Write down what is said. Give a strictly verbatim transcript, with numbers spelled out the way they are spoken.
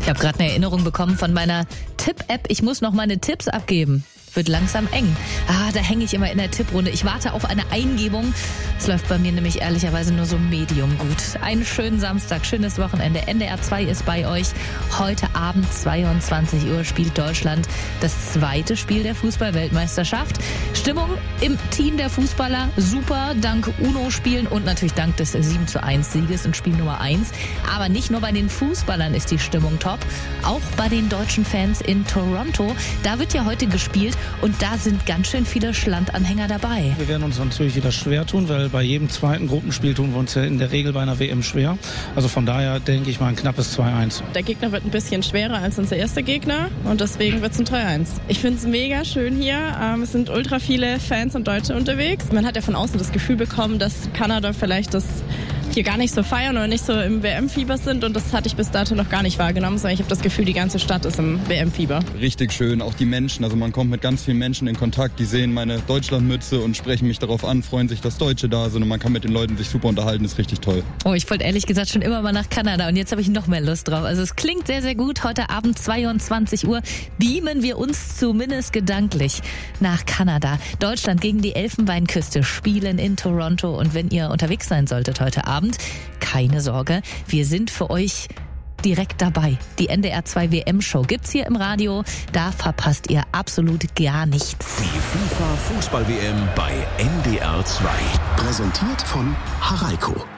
Ich habe gerade eine Erinnerung bekommen von meiner Tipp-App. Ich muss noch meine Tipps abgeben. Wird langsam eng. Ah, da hänge ich immer in der Tipprunde. Ich warte auf eine Eingebung. Es läuft bei mir nämlich ehrlicherweise nur so medium gut. Einen schönen Samstag, schönes Wochenende. N D R zwei ist bei euch. Heute Abend zweiundzwanzig Uhr spielt Deutschland das zweite Spiel der Fußball-Weltmeisterschaft. Stimmung im Team der Fußballer super, dank UNO-Spielen und natürlich dank des sieben zu eins Sieges in Spiel Nummer eins. Aber nicht nur bei den Fußballern ist die Stimmung top, auch bei den deutschen Fans in Toronto. Da wird ja heute gespielt. Und da sind ganz schön viele Schlandanhänger dabei. Wir werden uns natürlich wieder schwer tun, weil bei jedem zweiten Gruppenspiel tun wir uns ja in der Regel bei einer W M schwer. Also von daher denke ich mal ein knappes zwei eins. Der Gegner wird ein bisschen schwerer als unser erster Gegner und deswegen wird es ein drei eins. Ich finde es mega schön hier. Ähm, es sind ultra viele Fans und Deutsche unterwegs. Man hat ja von außen das Gefühl bekommen, dass Kanada vielleicht das hier gar nicht so feiern oder nicht so im W M-Fieber sind und das hatte ich bis dato noch gar nicht wahrgenommen, sondern ich habe das Gefühl, die ganze Stadt ist im W M-Fieber. Richtig schön, auch die Menschen, also man kommt mit ganz vielen Menschen in Kontakt, die sehen meine Deutschlandmütze und sprechen mich darauf an, freuen sich, dass Deutsche da sind und man kann mit den Leuten sich super unterhalten, ist richtig toll. Oh, ich wollte ehrlich gesagt schon immer mal nach Kanada und jetzt habe ich noch mehr Lust drauf. Also es klingt sehr, sehr gut. Heute Abend zweiundzwanzig Uhr beamen wir uns zumindest gedanklich nach Kanada. Deutschland gegen die Elfenbeinküste spielen in Toronto und wenn ihr unterwegs sein solltet heute Abend, keine Sorge, wir sind für euch direkt dabei. Die N D R zwei W M-Show gibt's hier im Radio. Da verpasst ihr absolut gar nichts. Die FIFA Fußball-W M bei N D R zwei. Präsentiert von Haraiko.